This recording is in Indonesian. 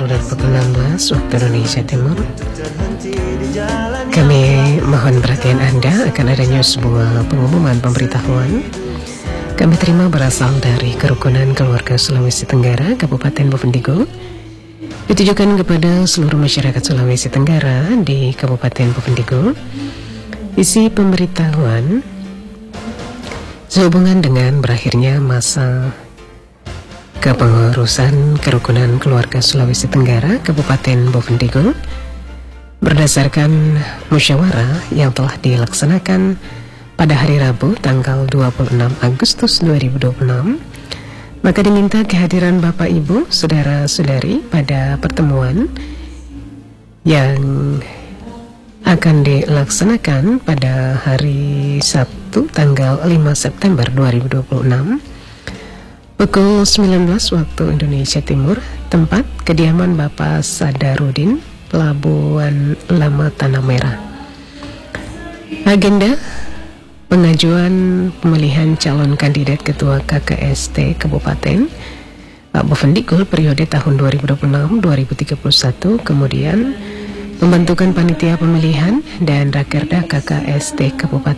udah pukul 16 waktu Indonesia Timur. Kami mohon perhatian Anda akan adanya sebuah pengumuman pemberitahuan. Kami terima berasal dari Kerukunan Keluarga Sulawesi Tenggara, Kabupaten Bovendigul, ditujukan kepada seluruh masyarakat Sulawesi Tenggara di Kabupaten Bovendigul. Isi pemberitahuan sehubungan dengan berakhirnya masa kepengurusan Kerukunan Keluarga Sulawesi Tenggara, Kabupaten Bovendigul, berdasarkan musyawarah yang telah dilaksanakan pada hari Rabu tanggal 26 Agustus 2026, maka diminta kehadiran Bapak Ibu, Saudara-saudari pada pertemuan yang akan dilaksanakan pada hari Sabtu tanggal 5 September 2026 pukul 19 waktu Indonesia Timur, tempat kediaman Bapak Sadarudin, Pelabuhan Lama Tanah Merah. Agenda pengajuan pemilihan calon kandidat Ketua KKST Kabupaten Pak Bovendigul periode tahun 2026-2031, kemudian pembentukan panitia pemilihan dan Rakerda KKST Kabupaten